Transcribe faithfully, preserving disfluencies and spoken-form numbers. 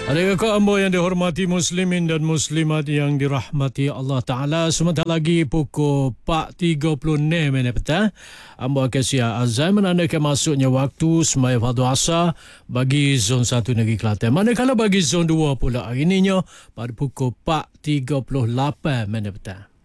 Adakah kau ambo yang dihormati muslimin dan muslimat yang dirahmati Allah Ta'ala. Sebentar lagi pukul empat tiga puluh enam minit petang. Ambo akan siap azan menandakan masuknya waktu sembahyang fardu asar bagi zon satu Negeri Kelantan. Manakala bagi zon dua pula hari ininya pada pukul empat tiga puluh lapan minit petang.